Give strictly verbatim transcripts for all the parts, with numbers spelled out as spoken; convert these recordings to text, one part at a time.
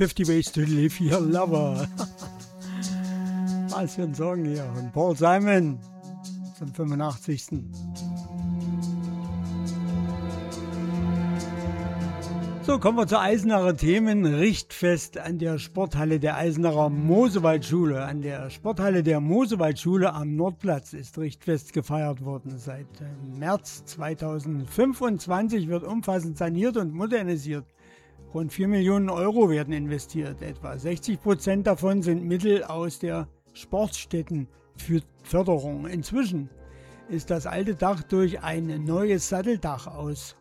fifty Ways to Live Your Lover. Was für ein Song hier von Paul Simon zum fünfundachtzigsten So, kommen wir zu Eisenacher Themen. Richtfest an der Sporthalle der Eisenacher Mosewaldschule. An der Sporthalle der Mosewaldschule am Nordplatz ist Richtfest gefeiert worden. Seit März zweitausendfünfundzwanzig wird umfassend saniert und modernisiert. Rund vier Millionen Euro werden investiert. Etwa sechzig Prozent davon sind Mittel aus der Sportstättenförderung. Inzwischen ist das alte Dach durch ein neues Satteldach aus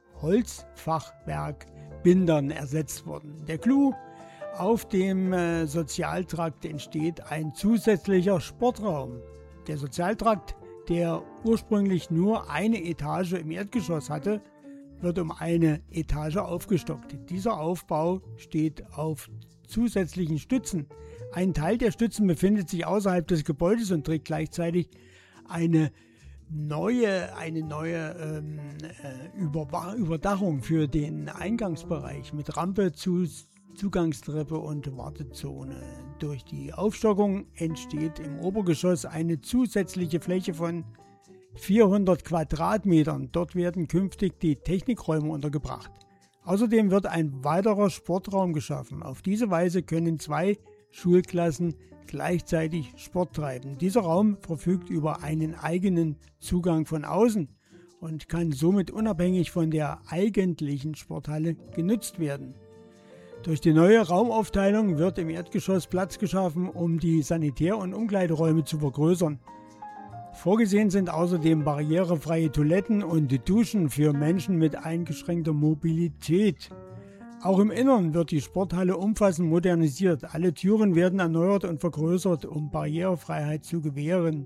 Holzfachwerkbindern ersetzt worden. Der Clou: auf dem äh, Sozialtrakt entsteht ein zusätzlicher Sportraum. Der Sozialtrakt, der ursprünglich nur eine Etage im Erdgeschoss hatte, wird um eine Etage aufgestockt. Dieser Aufbau steht auf zusätzlichen Stützen. Ein Teil der Stützen befindet sich außerhalb des Gebäudes und trägt gleichzeitig eine neue, eine neue ähm, äh, Überdachung für den Eingangsbereich mit Rampe, zu, Zugangstreppe und Wartezone. Durch die Aufstockung entsteht im Obergeschoss eine zusätzliche Fläche von vierhundert Quadratmetern. Dort werden künftig die Technikräume untergebracht. Außerdem wird ein weiterer Sportraum geschaffen. Auf diese Weise können zwei Schulklassen gleichzeitig Sport treiben. Dieser Raum verfügt über einen eigenen Zugang von außen und kann somit unabhängig von der eigentlichen Sporthalle genutzt werden. Durch die neue Raumaufteilung wird im Erdgeschoss Platz geschaffen, um die Sanitär- und Umkleideräume zu vergrößern. Vorgesehen sind außerdem barrierefreie Toiletten und Duschen für Menschen mit eingeschränkter Mobilität. Auch im Innern wird die Sporthalle umfassend modernisiert. Alle Türen werden erneuert und vergrößert, um Barrierefreiheit zu gewähren.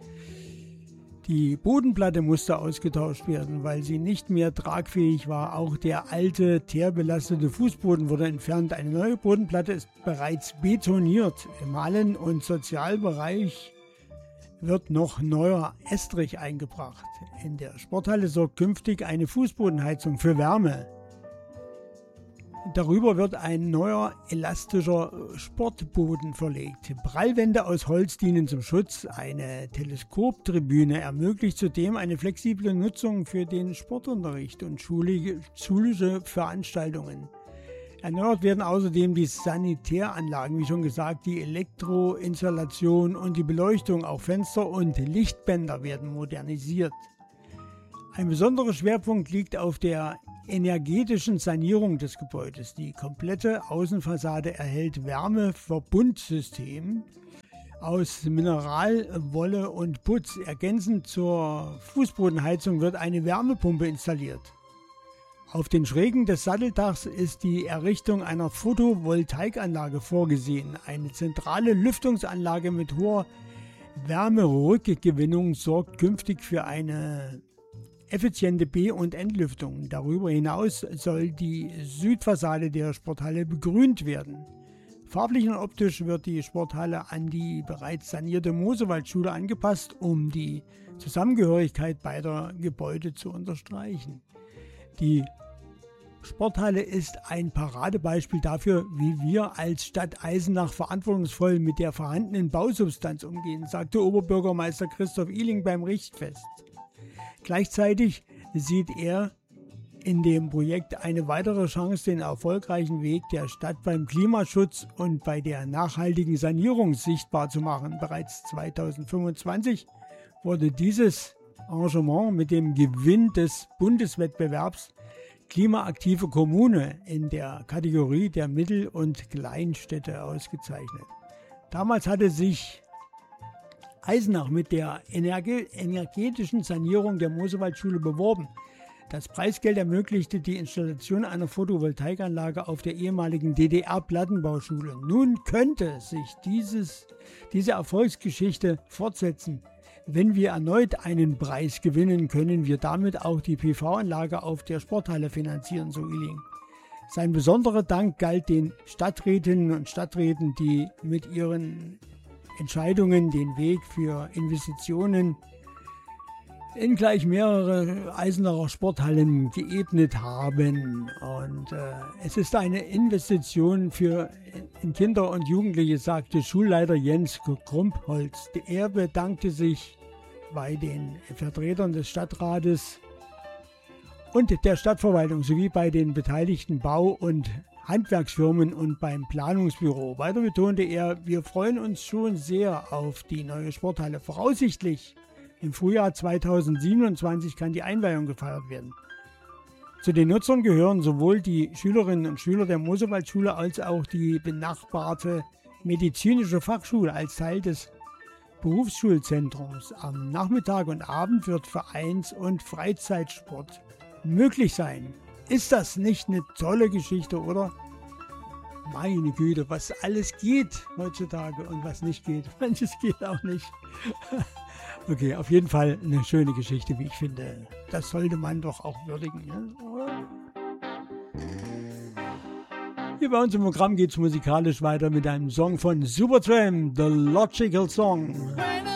Die Bodenplatte musste ausgetauscht werden, weil sie nicht mehr tragfähig war. Auch der alte, teerbelastete Fußboden wurde entfernt. Eine neue Bodenplatte ist bereits betoniert. Im Hallen- und Sozialbereich wird noch neuer Estrich eingebracht. In der Sporthalle sorgt künftig eine Fußbodenheizung für Wärme. Darüber wird ein neuer elastischer Sportboden verlegt. Prallwände aus Holz dienen zum Schutz. Eine Teleskoptribüne ermöglicht zudem eine flexible Nutzung für den Sportunterricht und schulische Veranstaltungen. Erneuert werden außerdem die Sanitäranlagen, wie schon gesagt, die Elektroinstallation und die Beleuchtung. Auch Fenster und Lichtbänder werden modernisiert. Ein besonderer Schwerpunkt liegt auf der energetischen Sanierung des Gebäudes. Die komplette Außenfassade erhält Wärmeverbundsystem aus Mineral, Wolle und Putz. Ergänzend zur Fußbodenheizung wird eine Wärmepumpe installiert. Auf den Schrägen des Satteldachs ist die Errichtung einer Photovoltaikanlage vorgesehen. Eine zentrale Lüftungsanlage mit hoher Wärmerückgewinnung sorgt künftig für eine effiziente B- und Entlüftung. Darüber hinaus soll die Südfassade der Sporthalle begrünt werden. Farblich und optisch wird die Sporthalle an die bereits sanierte Mosewaldschule angepasst, um die Zusammengehörigkeit beider Gebäude zu unterstreichen. Die Sporthalle ist ein Paradebeispiel dafür, wie wir als Stadt Eisenach verantwortungsvoll mit der vorhandenen Bausubstanz umgehen, sagte Oberbürgermeister Christoph Ihling beim Richtfest. Gleichzeitig sieht er in dem Projekt eine weitere Chance, den erfolgreichen Weg der Stadt beim Klimaschutz und bei der nachhaltigen Sanierung sichtbar zu machen. Bereits zweitausendfünfundzwanzig wurde dieses Engagement mit dem Gewinn des Bundeswettbewerbs Klimaaktive Kommune in der Kategorie der Mittel- und Kleinstädte ausgezeichnet. Damals hatte sich Eisenach mit der energe- energetischen Sanierung der Mosewaldschule beworben. Das Preisgeld ermöglichte die Installation einer Photovoltaikanlage auf der ehemaligen D D R-Plattenbauschule. Nun könnte sich dieses, diese Erfolgsgeschichte fortsetzen. Wenn wir erneut einen Preis gewinnen, können wir damit auch die P V-Anlage auf der Sporthalle finanzieren, so Ihling. Sein besonderer Dank galt den Stadträtinnen und Stadträten, die mit ihren Entscheidungen den Weg für Investitionen in gleich mehrere Eisenacher Sporthallen geebnet haben. Und äh, es ist eine Investition für in Kinder und Jugendliche, sagte Schulleiter Jens Krumpholz. Er bedankte sich bei den Vertretern des Stadtrates und der Stadtverwaltung sowie bei den beteiligten Bau- und Handwerksfirmen und beim Planungsbüro. Weiter betonte er, wir freuen uns schon sehr auf die neue Sporthalle. Voraussichtlich im Frühjahr zweitausendsiebenundzwanzig kann die Einweihung gefeiert werden. Zu den Nutzern gehören sowohl die Schülerinnen und Schüler der Mosewaldschule als auch die benachbarte medizinische Fachschule als Teil des Berufsschulzentrums. Am Nachmittag und Abend wird Vereins- und Freizeitsport möglich sein. Ist das nicht eine tolle Geschichte, oder? Meine Güte, was alles geht heutzutage und was nicht geht. Manches geht auch nicht. Okay, auf jeden Fall eine schöne Geschichte, wie ich finde. Das sollte man doch auch würdigen. Ne? Hier bei uns im Programm geht es musikalisch weiter mit einem Song von Supertramp, The Logical Song.